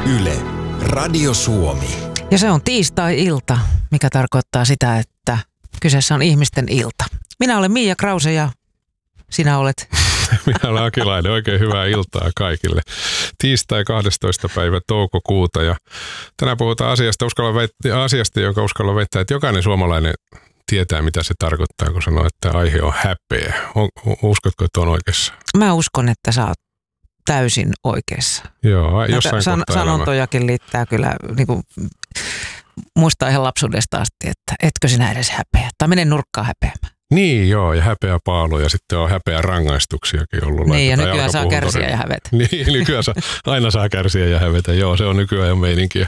Yle, Radio Suomi. Ja se on tiistai-ilta, mikä tarkoittaa sitä, että kyseessä on ihmisten ilta. Minä olen Miia Krause ja sinä olet... Minä olen Akilainen. Oikein hyvää iltaa kaikille. Tiistai 12. päivä toukokuuta ja tänään puhutaan asiasta, jonka uskallan väittää, että jokainen suomalainen tietää, mitä se tarkoittaa, kun sanoo, että aihe on häpeä. Uskotko, että on oikeassa? Mä uskon, että sä oot täysin oikeassa. Joo, jossain kohtaa sanontojakin liittää kyllä, niin kuin, muistaa ihan lapsuudesta asti, että etkö sinä edes häpeä, tai mene nurkkaan häpeämään. Niin joo, ja häpeä paalu ja sitten on häpeä rangaistuksiakin ollut. Niin, ja nykyään saa kärsiä ja hävetä. Niin, nykyään aina saa kärsiä ja hävetä. Joo, se on nykyään meininkiä.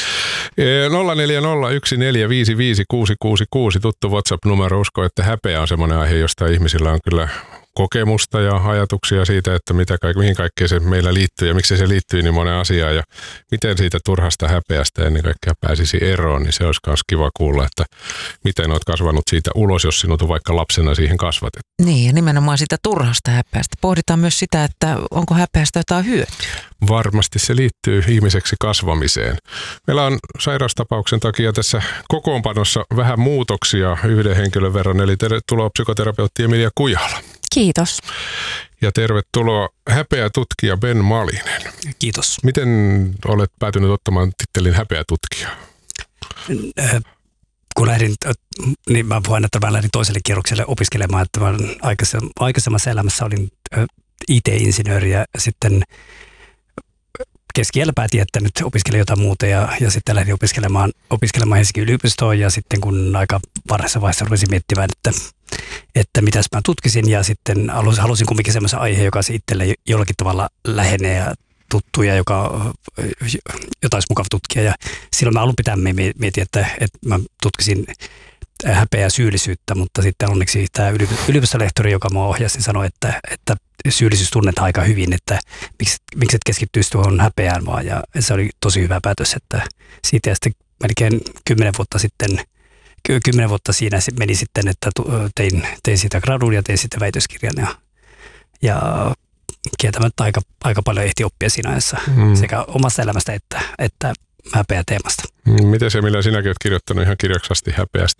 0401455666, tuttu WhatsApp-numero. Usko, että häpeä on semmoinen aihe, josta ihmisillä on kyllä kokemusta ja ajatuksia siitä, että mihin kaikkeen se meillä liittyy ja miksi se liittyy niin moneen asiaan ja miten siitä turhasta häpeästä ennen kaikkea pääsisi eroon, niin se olisi myös kiva kuulla, että miten olet kasvanut siitä ulos, jos sinut on vaikka lapsena siihen kasvatettu. Niin, ja nimenomaan sitä turhasta häpeästä. Pohditaan myös sitä, että onko häpeästä jotain hyötyä. Varmasti se liittyy ihmiseksi kasvamiseen. Meillä on sairaustapauksen takia tässä kokoonpanossa vähän muutoksia yhden henkilön verran, eli tervetuloa psykoterapeutti Emilia Kujala. Kiitos. Ja tervetuloa häpeätutkija Ben Malinen. Kiitos. Miten olet päätynyt ottamaan tittelin häpeätutkija? Kun lähdin, niin mä voin, että mä lähdin toiselle kierrokselle opiskelemaan, että mä aikaisemmassa elämässä olin IT-insinööri ja sitten keskiällä päätin, että nyt opiskelen jotain muuta ja sitten lähdin opiskelemaan Helsingin yliopistoon ja sitten kun aika varhaisessa vaiheessa rupesin miettimään, että mitäs mä tutkisin ja sitten halusin kumminkin semmoisen aiheen, joka se itselle jollakin tavalla lähenee ja tuttu ja jota olisi mukava tutkia ja silloin mä alun pitää mietin, että mä tutkisin häpeää ja syyllisyyttä, mutta sitten onneksi tämä yliopistolehtori, joka mua ohjasi, sanoi, että syyllisyys tunnetaan aika hyvin, että miksi et keskittyisi tuohon häpeään vaan. Ja se oli tosi hyvä päätös, että siitä ja sitten melkein 10 vuotta siinä meni sitten, että tein siitä gradun ja tein sitten väitöskirjan ja kieltämättä aika paljon ehti oppia siinä ajassa sekä omasta elämästä että häpeäteemasta. Miten se, millä sinäkin olet kirjoittanut ihan kirjaksasti häpeästä,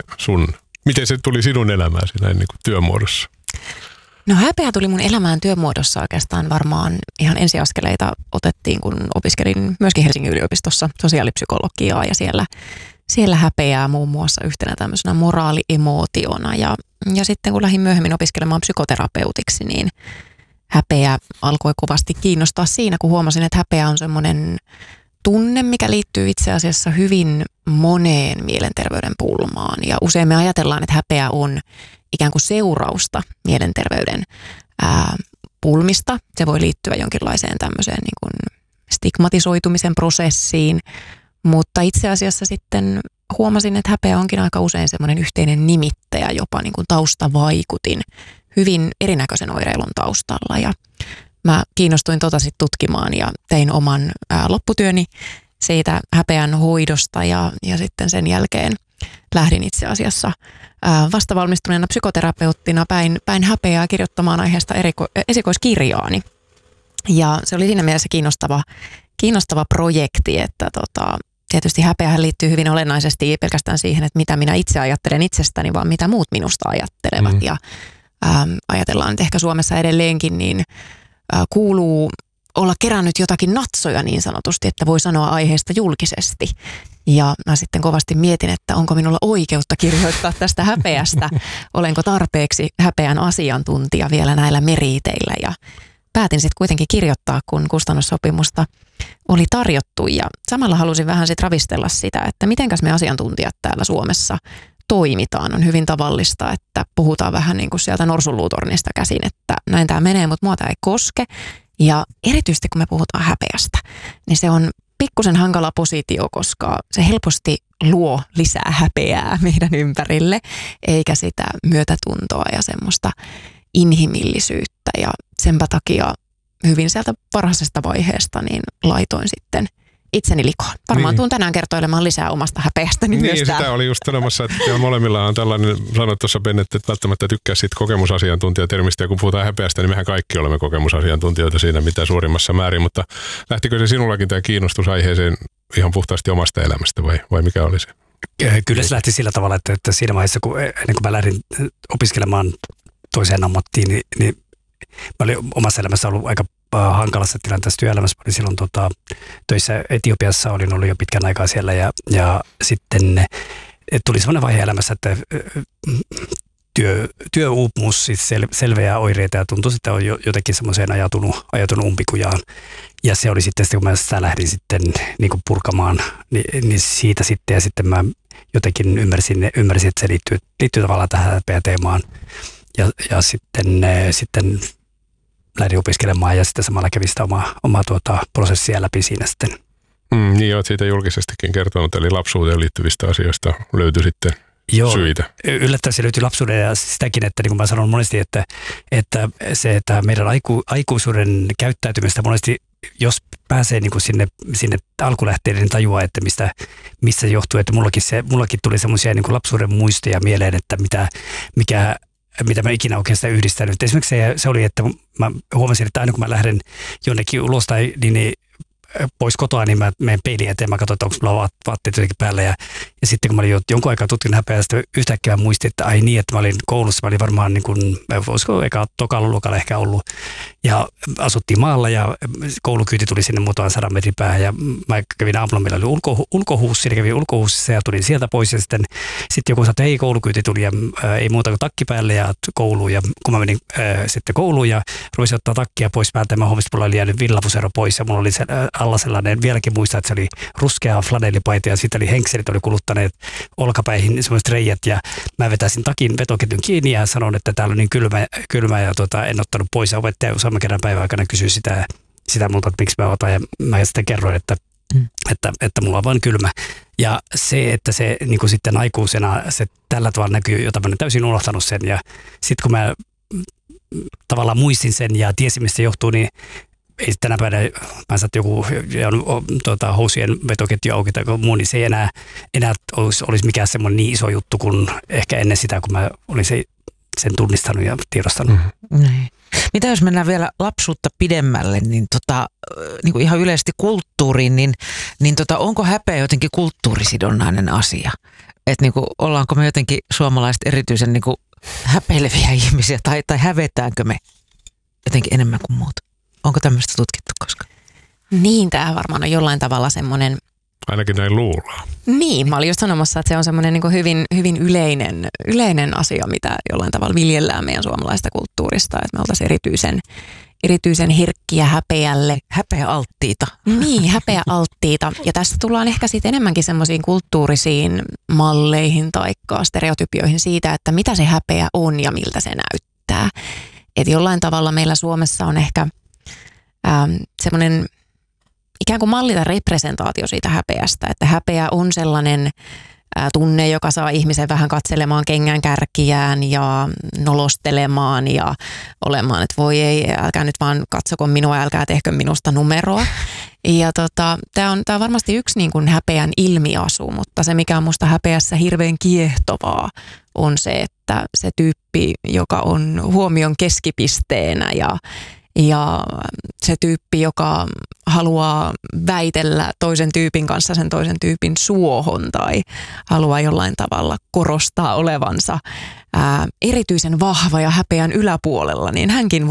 miten se tuli sinun elämääsi näin niin kuin työmuodossa? No häpeä tuli mun elämään työmuodossa oikeastaan varmaan ihan ensiaskeleita otettiin, kun opiskelin myöskin Helsingin yliopistossa sosiaalipsykologiaa ja siellä häpeää muun muassa yhtenä tämmöisenä moraaliemotiona ja sitten kun lähdin myöhemmin opiskelemaan psykoterapeutiksi, niin häpeä alkoi kovasti kiinnostaa siinä, kun huomasin, että häpeä on semmoinen tunne, mikä liittyy itse asiassa hyvin moneen mielenterveyden pulmaan. Ja usein me ajatellaan, että häpeä on ikään kuin seurausta mielenterveyden pulmista. Se voi liittyä jonkinlaiseen tämmöiseen niin kuin stigmatisoitumisen prosessiin. Mutta itse asiassa sitten huomasin, että häpeä onkin aika usein semmoinen yhteinen nimittäjä, jopa niin kuin taustavaikutin hyvin erinäköisen oireilun taustalla. Ja mä kiinnostuin sitten tutkimaan ja tein oman lopputyöni siitä häpeän hoidosta ja sitten sen jälkeen lähdin itse asiassa vastavalmistuneena psykoterapeuttina päin häpeää kirjoittamaan aiheesta esikoiskirjaani. Ja se oli siinä mielessä kiinnostava projekti, että tietysti häpeähän liittyy hyvin olennaisesti ei pelkästään siihen, että mitä minä itse ajattelen itsestäni, vaan mitä muut minusta ajattelevat. Ja ajatellaan, että ehkä Suomessa edelleenkin niin kuuluu olla kerännyt jotakin natsoja niin sanotusti, että voi sanoa aiheesta julkisesti. Ja mä sitten kovasti mietin, että onko minulla oikeutta kirjoittaa tästä häpeästä, olenko tarpeeksi häpeän asiantuntija vielä näillä meriteillä. Ja päätin sitten kuitenkin kirjoittaa, kun kustannussopimusta oli tarjottu ja samalla halusin vähän sitten ravistella sitä, että mitenkäs me asiantuntijat täällä Suomessa toimitaan. On hyvin tavallista, että puhutaan vähän niin kuin sieltä norsunluutornista käsin, että näin tämä menee, mutta mua tämä ei koske. Ja erityisesti kun me puhutaan häpeästä, niin se on pikkusen hankala positio, koska se helposti luo lisää häpeää meidän ympärille, eikä sitä myötätuntoa ja semmoista inhimillisyyttä. Ja senpä takia hyvin sieltä varhaisesta vaiheesta niin laitoin sitten itseni likoon. Varmaan tuun tänään kertoilemaan lisää omasta häpeästäni myös täällä. Sitä oli just sanomassa, että molemmilla on tällainen, sanoit tuossa Ben, että välttämättä tykkää siitä kokemusasiantuntijatermistä, ja kun puhutaan häpeästä, niin mehän kaikki olemme kokemusasiantuntijoita siinä mitä suurimmassa määrin, mutta lähtikö se sinullakin tämä kiinnostus aiheeseen ihan puhtaasti omasta elämästä vai mikä oli se? Kyllä se lähti sillä tavalla, että siinä vaiheessa, ennen kuin mä lähdin opiskelemaan toiseen ammattiin, niin mä olin omassa elämässä ollut aika hankalassa tilanteessa työelämässä. Mä olin silloin töissä Etiopiassa, olin ollut jo pitkän aikaa siellä ja sitten tuli semmoinen vaihe elämässä, että työuupumus, siis selviä oireita ja tuntui, että on jotenkin semmoiseen ajatunut umpikujaan. Ja se oli sitten, kun mä sitä lähdin sitten niin kuin purkamaan, niin siitä sitten, ja sitten mä jotenkin ymmärsin että se liittyy tavallaan tähän häpeäteemaan. Ja sitten lähdin opiskelemaan ja sitten samalla kävi sitä omaa prosessia läpi siinä sitten. Niin olet siitä julkisestikin kertonut, eli lapsuuteen liittyvistä asioista löytyi sitten syitä. Yllättäen se löytyi lapsuuden ja sitäkin, että niin kuin mä sanon monesti, että meidän aikuisuuden käyttäytymistä monesti, jos pääsee niin kuin sinne alkulähteelle, niin tajuaa, että mistä johtuu. Että mullakin tuli semmoisia niin kuin lapsuuden muistoja mieleen, että mitä mä ikinä oikeastaan yhdistänyt. Esimerkiksi se oli, että mä huomasin, että aina kun mä lähden jonnekin ulos tai niin pois kotoa, niin mä menen peiliin eteen, mä katson, että onko mulla vaatteet jotenkin päällä. Ja sitten kun mä olin jonkun aikaa tutkinut häpeää, sitten yhtäkkiä muistin, että ai niin, että mä olin koulussa, mä olin varmaan niin kuin, olisiko tokalla luokalla ehkä ollut. Ja asuttiin maalla ja koulukyyti tuli sinne muutaman 100 metrin päähän ja mä kävin aamulla, meillä oli ulkohuus, siinä kävin ulkohuussissa ja tulin sieltä pois ja sitten joku sanoi, että hei, koulukyyti tuli ja ei muuta kuin takki päälle ja kouluun. Ja kun mä menin sitten kouluun ja rupesin ottaa takkia pois päältä, mä huomasin, että mulla oli jäänyt villavusero pois ja mulla oli alla sellainen, vieläkin muistan, että se oli ruskea flanellipaita ja sitten oli henkselit, oli kuluttaneet olkapäihin semmoiset reijät ja mä vetäisin takin vetoketjun kiinni ja sanon, että täällä on niin kylmä ja en ottanut pois ja opettaja useamman kerran päivän aikana kysyi sitä multa, että miksi mä otan ja mä sitten kerroin, että mulla on vaan kylmä. Ja se, että se niin kuin sitten aikuisena se tällä tavalla näkyy, jota mä olen täysin unohtanut sen ja sitten kun mä tavallaan muistin sen ja tiesin, mistä johtuu, niin ei tänä päivänä, mä saat joku housien vetoketju auki tai muu, niin se ei enää olisi mikään semmoinen niin iso juttu kuin ehkä ennen sitä, kun mä olin sen tunnistanut ja tiedostanut. Niin. Mitä jos mennään vielä lapsuutta pidemmälle, niin, niin kuin ihan yleisesti kulttuuriin, niin onko häpeä jotenkin kulttuurisidonnainen asia? Että niin kuin, ollaanko me jotenkin suomalaiset erityisen niin kuin häpeileviä ihmisiä tai hävetäänkö me jotenkin enemmän kuin muut? Onko tämmöistä tutkittu koskaan? Niin, tämä varmaan on jollain tavalla semmoinen... Ainakin näin luullaan. Niin, mä olin just sanomassa, että se on semmoinen niin kuin hyvin yleinen asia, mitä jollain tavalla viljellään meidän suomalaista kulttuurista. Että me oltaisiin erityisen herkkiä häpeälle. Häpeäalttiita. Niin, häpeäalttiita. Ja tässä tullaan ehkä sitten enemmänkin semmoisiin kulttuurisiin malleihin tai stereotypioihin siitä, että mitä se häpeä on ja miltä se näyttää. Että jollain tavalla meillä Suomessa on ehkä semmoinen ikään kuin malli tai representaatio siitä häpeästä, että häpeä on sellainen tunne, joka saa ihmisen vähän katselemaan kengän kärkiään ja nolostelemaan ja olemaan, että voi ei, älkää nyt vaan katsoko minua, älkää tehkö minusta numeroa. Ja tämä on varmasti yksi niin kuin häpeän ilmiasu, mutta se mikä on musta häpeässä hirveän kiehtovaa on se, että se tyyppi, joka on huomion keskipisteenä ja se tyyppi, joka haluaa väitellä toisen tyypin kanssa sen toisen tyypin suohon tai haluaa jollain tavalla korostaa olevansa erityisen vahva ja häpeän yläpuolella, niin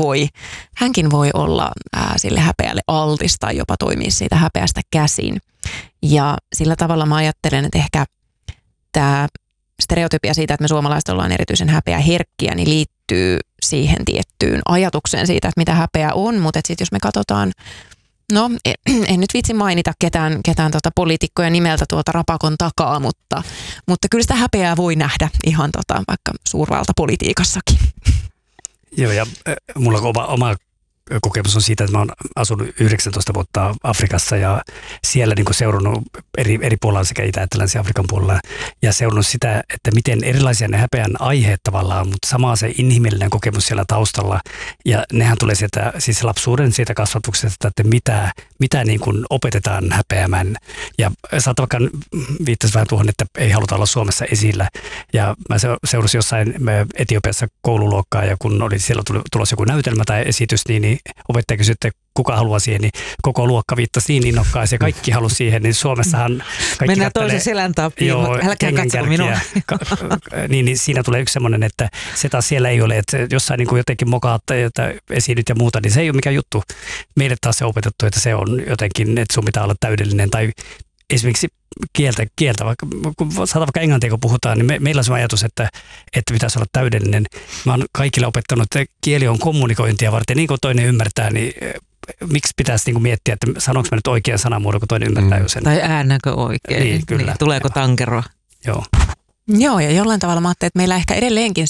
hänkin voi olla sille häpeälle altis tai jopa toimia siitä häpeästä käsin. Ja sillä tavalla mä ajattelen, että ehkä tämä stereotypia siitä, että me suomalaiset ollaan erityisen häpeäherkkiä, niin liittyy siihen tiettyyn ajatukseen siitä, että mitä häpeä on, mutta sitten jos me katsotaan, no en nyt vitsi mainita ketään poliitikkoja nimeltä tuolta rapakon takaa, mutta kyllä sitä häpeää voi nähdä ihan vaikka suurvaltapolitiikassakin. Joo, ja mulla on oma kokemus on siitä, että mä oon asunut 19 vuotta Afrikassa ja siellä niin kuin seurannut eri puolilla sekä Itä- että Länsi-Afrikan puolella ja seurannut sitä, että miten erilaisia ne häpeän aiheet tavallaan, mutta sama se inhimillinen kokemus siellä taustalla ja nehän tulee sieltä siis lapsuuden siitä kasvatuksesta, että mitä niin kuin opetetaan häpeämään ja saat vaikka viittasi vähän tuohon, että ei haluta olla Suomessa esillä ja mä seurasin jossain Etiopiassa koululuokkaa ja kun oli siellä tulossa joku näytelmä tai esitys, niin opettaja kysyi, että kuka haluaa siihen, niin koko luokka viittasi niin innokkaasti ja kaikki halusi siihen, niin Suomessahan kaikki mennään toisen selän tapiin, älkää katso minua. niin siinä tulee yksi semmoinen, että se taas siellä ei ole, että jossain niin kuin jotenkin mokaatta, että esiinnyt ja muuta, niin se ei ole mikään juttu. Meille taas se on opetettu, että se on jotenkin, että sun pitää olla täydellinen tai esimerkiksi kieltä kun saadaan vaikka englantia, kun puhutaan, niin meillä on se ajatus, että pitäisi olla täydellinen. Mä oon kaikille opettanut, että kieli on kommunikointia varten, niin kuin toinen ymmärtää, niin miksi pitäisi niin miettiä, että sanoinko mä nyt oikean sanamuodon, kun toinen ymmärtää jo sen. Tai äännäkö oikein, niin, kyllä. Niin, tuleeko tankeroa. Joo, ja jollain tavalla mä ajattelin, että meillä ehkä edelleenkin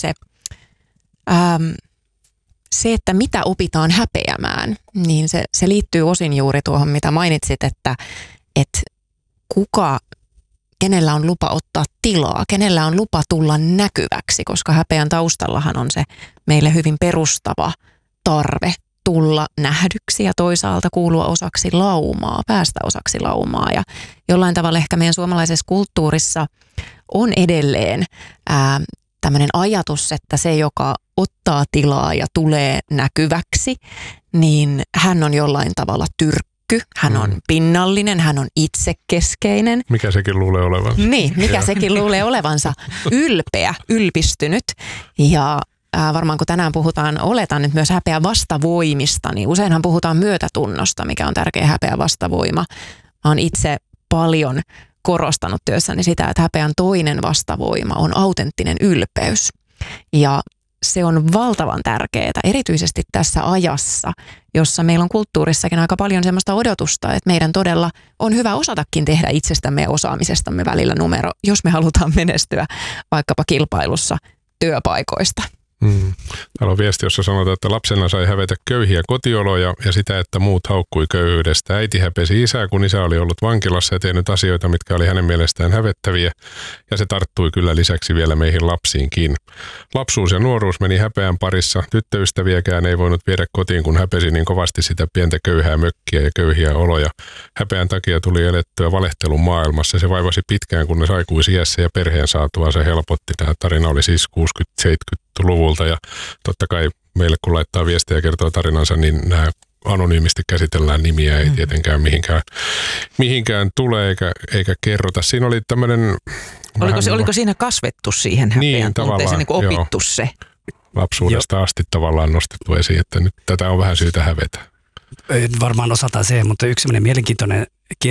se, että mitä opitaan häpeämään, niin se liittyy osin juuri tuohon, mitä mainitsit, että kenellä on lupa ottaa tilaa, kenellä on lupa tulla näkyväksi, koska häpeän taustallahan on se meille hyvin perustava tarve tulla nähdyksi ja toisaalta kuulua osaksi laumaa, päästä osaksi laumaa. Ja jollain tavalla ehkä meidän suomalaisessa kulttuurissa on edelleen tämmöinen ajatus, että se, joka ottaa tilaa ja tulee näkyväksi, niin hän on jollain tavalla hän on pinnallinen, hän on itsekeskeinen. Mikä sekin luulee olevansa. Niin, mikä sekin luulee olevansa. Ylpeä, ylpistynyt. Ja varmaan kun tänään oletan nyt myös häpeä vastavoimista, niin useinhan puhutaan myötätunnosta, mikä on tärkeä häpeä vastavoima. Mä oon itse paljon korostanut työssäni sitä, että häpeän toinen vastavoima on autenttinen ylpeys. Ja se on valtavan tärkeää, erityisesti tässä ajassa, jossa meillä on kulttuurissakin aika paljon sellaista odotusta, että meidän todella on hyvä osatakin tehdä itsestämme ja osaamisestamme välillä numero, jos me halutaan menestyä vaikkapa kilpailussa työpaikoista. Täällä on viesti, jossa sanotaan, että lapsena sai hävetä köyhiä kotioloja ja sitä, että muut haukkui köyhyydestä. Äiti häpesi isää, kun isä oli ollut vankilassa ja tehnyt asioita, mitkä oli hänen mielestään hävettäviä. Ja se tarttui kyllä lisäksi vielä meihin lapsiinkin. Lapsuus ja nuoruus meni häpeän parissa. Tyttöystäviäkään ei voinut viedä kotiin, kun häpesi niin kovasti sitä pientä köyhää mökkiä ja köyhiä oloja. Häpeän takia tuli elettyä valehtelun maailmassa. Se vaivasi pitkään, kunnes aikuisiässä ja perheen saatua se helpotti. Tämä tarina oli siis 60-70-luvulta ja totta kai meille kun laittaa viestiä ja kertoo tarinansa, niin nämä anonyymisti käsitellään nimiä, ei tietenkään mihinkään tule eikä kerrota. Siinä oli tämmöinen... Oliko siinä kasvettu siihen häpeän tunteeseen, niin kuin opittu se? Lapsuudesta asti tavallaan nostettu esiin, että nyt tätä on vähän syytä hävetä. Varmaan osataan se, mutta yksi mielenkiintoinen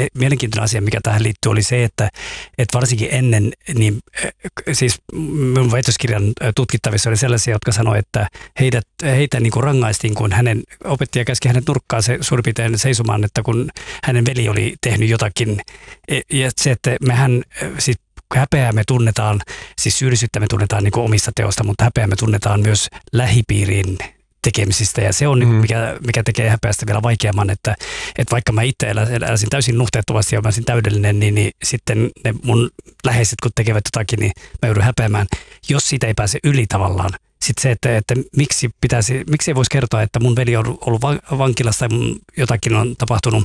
asia, mikä tähän liittyy, oli se, että varsinkin ennen, niin siis minun väitöskirjan tutkittavissa oli sellaisia, jotka sanoivat, että heitä niin kuin rangaistiin, kun hänen opettaja käski hänet nurkkaan se suurin piirtein seisomaan, että kun hänen veli oli tehnyt jotakin. Ja se, että mehän siis häpeää me tunnetaan, siis syyllisyyttä me tunnetaan niin kuin omista teosta, mutta häpeää me tunnetaan myös lähipiiriin tekemisistä ja se on mikä tekee häpeästä vielä vaikeamman, että vaikka mä itse eläisin täysin nuhteettomasti ja mä olisin täydellinen, niin sitten ne mun läheiset kun tekevät jotakin, niin mä joudun häpeämään, jos siitä ei pääse yli tavallaan. Sitten se, että miksi ei voisi kertoa, että mun veli on ollut vankilassa tai jotakin on tapahtunut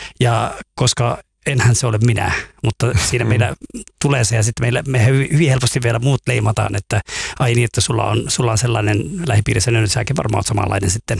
ja koska enhän se ole minä, mutta siinä meillä tulee se ja sitten me hyvin helposti vielä muut leimataan, että ai niin, että sulla on sellainen lähipiirissä, niin säkin varmaan olet samanlainen sitten.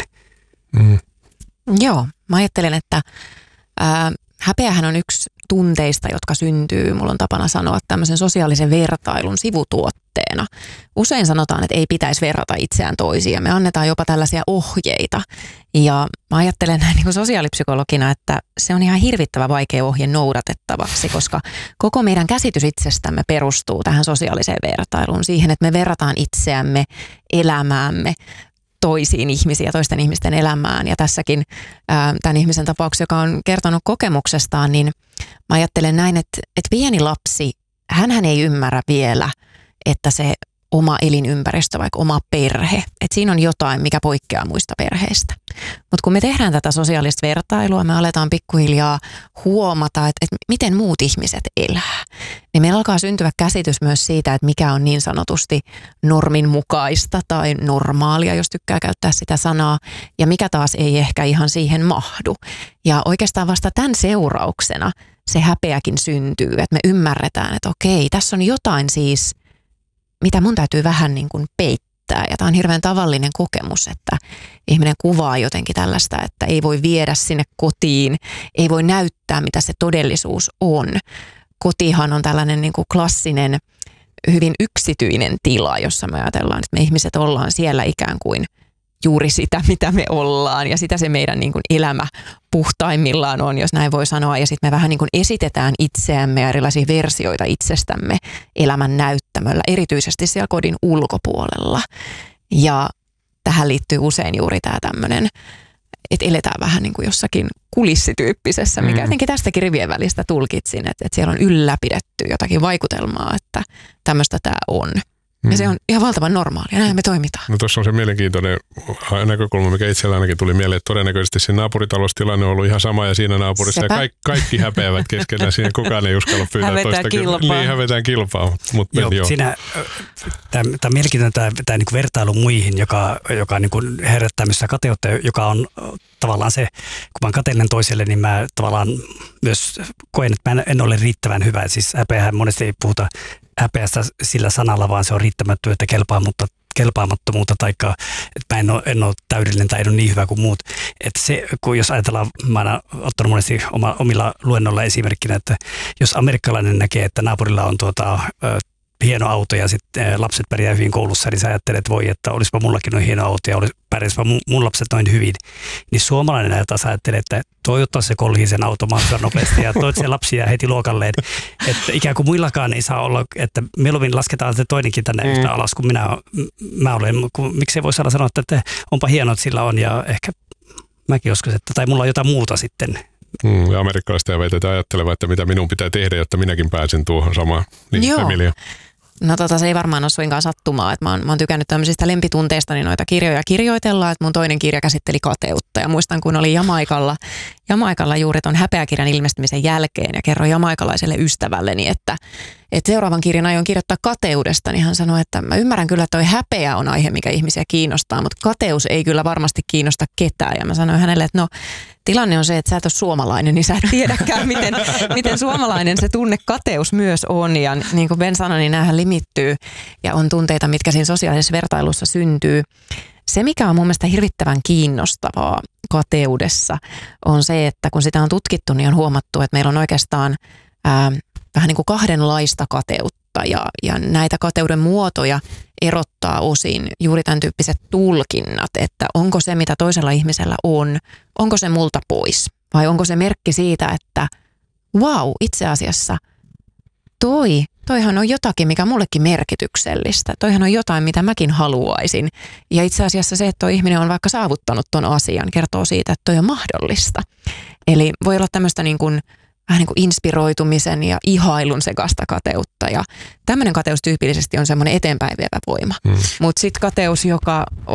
Joo, mä ajattelen, että häpeähän on yksi tunteista, jotka syntyy, mulla on tapana sanoa, tämmöisen sosiaalisen vertailun sivutuotteena. Usein sanotaan, että ei pitäisi verrata itseään toisiin ja me annetaan jopa tällaisia ohjeita. Ja mä ajattelen näin niin kuin sosiaalipsykologina, että se on ihan hirvittävä vaikea ohje noudatettavaksi, koska koko meidän käsitys itsestämme perustuu tähän sosiaaliseen vertailuun, siihen, että me verrataan itseämme, elämäämme, toisiin ihmisiä, toisten ihmisten elämään. Ja tässäkin tämän ihmisen tapauksessa, joka on kertonut kokemuksestaan, niin mä ajattelen näin, että pieni lapsi, hänhän ei ymmärrä vielä, että se oma elinympäristö, vaikka oma perhe. Että siinä on jotain, mikä poikkeaa muista perheistä. Mutta kun me tehdään tätä sosiaalista vertailua, me aletaan pikkuhiljaa huomata, että miten muut ihmiset elää. Niin meillä alkaa syntyä käsitys myös siitä, että mikä on niin sanotusti normin mukaista tai normaalia, jos tykkää käyttää sitä sanaa, ja mikä taas ei ehkä ihan siihen mahdu. Ja oikeastaan vasta tämän seurauksena se häpeäkin syntyy, että me ymmärretään, että okei, tässä on jotain siis, mitä mun täytyy vähän niin kuin peittää. Ja tämä on hirveän tavallinen kokemus, että ihminen kuvaa jotenkin tällaista, että ei voi viedä sinne kotiin, ei voi näyttää, mitä se todellisuus on. Kotihan on tällainen niin kuin klassinen, hyvin yksityinen tila, jossa me ajatellaan, että me ihmiset ollaan siellä ikään kuin juuri sitä, mitä me ollaan, ja sitä se meidän niin kuin elämä puhtaimmillaan on, jos näin voi sanoa. Ja sitten me vähän niin kuin esitetään itseämme ja erilaisia versioita itsestämme elämän näyttämöllä, erityisesti siellä kodin ulkopuolella. Ja tähän liittyy usein juuri tämä tämmöinen, että eletään vähän niin kuin jossakin kulissityyppisessä, mikä jotenkin tästäkin rivien välistä tulkitsin, että siellä on ylläpidetty jotakin vaikutelmaa, että tämmöistä tämä on. Ja se on ihan valtavan normaalia, näin me toimitaan. No tuossa on se mielenkiintoinen näkökulma, mikä itsellä ainakin tuli mieleen, että todennäköisesti siinä naapuritaloustilanne on ollut ihan sama ja siinä naapurissa ja kaikki häpeävät keskenään, siihen kukaan ei uskalla pyytää toista. Niin, hävetään kilpaa. Joo. Siinä, tämä on mielenkiintoinen tämä niin kuin vertailu muihin, joka niin kuin herättää myös kateutta, joka on tavallaan se, kun mä oon kateellinen toiselle, niin mä tavallaan myös koen, että mä en ole riittävän hyvä. Siis häpeähän monesti ei puhuta häpeästä sillä sanalla, vaan se on riittämättömyyttä, kelpaamattomuutta, taikka että mä en ole täydellinen tai en ole niin hyvä kuin muut. Että se, kun jos ajatellaan, mä oon ottanut monesti omilla luennoilla esimerkkinä, että jos amerikkalainen näkee, että naapurilla on hieno auto ja sitten lapset pärjää hyvin koulussa, niin sä ajattelet, että voi, että olisipa mullakin noin hieno auto ja pärjäisipä mun lapset noin hyvin. Niin suomalainen taas ajattelee, että toivottaa se kolhii sen auto mahdollisimman nopeasti ja toit se lapsia heti luokalleen. Että ikään kuin muillakaan ei saa olla, että mieluummin lasketaan se toinenkin tänne yhtä alas kuin mä olen. Miksei voi sanoa, että onpa hienoa, että sillä on ja ehkä mäkin joskus, että tai mulla on jotain muuta sitten. Ja amerikkalaista ja väitetään ajattelevan, että mitä minun pitää tehdä, jotta minäkin pääsen tuohon samaan. Niin, Emilia. No se ei varmaan ole suinkaan sattumaa, että mä oon tykännyt tämmöisistä lempitunteista, niin noita kirjoja kirjoitellaan, että mun toinen kirja käsitteli kateutta ja muistan, kun oli Jamaikalla juuri ton häpeäkirjan ilmestymisen jälkeen ja kerroin jamaikalaiselle ystävälleni, että seuraavan kirjan aion kirjoittaa kateudesta, niin hän sanoi, että mä ymmärrän kyllä, että toi häpeä on aihe, mikä ihmisiä kiinnostaa, mutta kateus ei kyllä varmasti kiinnosta ketään. Ja mä sanoin hänelle, että no tilanne on se, että sä et ole suomalainen, niin sä et tiedäkään, miten suomalainen se tunne kateus myös on. Ja niin kuin Ben sanoi, niin näähän limittyy ja on tunteita, mitkä siinä sosiaalisessa vertailussa syntyy. Se, mikä on mun mielestä hirvittävän kiinnostavaa kateudessa, on se, että kun sitä on tutkittu, niin on huomattu, että meillä on oikeastaan vähän niin kuin kahdenlaista kateutta ja näitä kateuden muotoja erottaa osin juuri tämän tyyppiset tulkinnat, että onko se, mitä toisella ihmisellä on, onko se multa pois vai onko se merkki siitä, että vau, itse asiassa toihan on jotakin, mikä mullekin merkityksellistä. Toihan on jotain, mitä mäkin haluaisin. Ja itse asiassa se, että toi ihminen on vaikka saavuttanut ton asian, kertoo siitä, että toi on mahdollista. Eli voi olla tämmöistä niin kuin vähän niin kuin inspiroitumisen ja ihailun sekasta kateutta. Ja tämmöinen kateus tyypillisesti on semmoinen eteenpäin vievä voima. Mutta sitten kateus, joka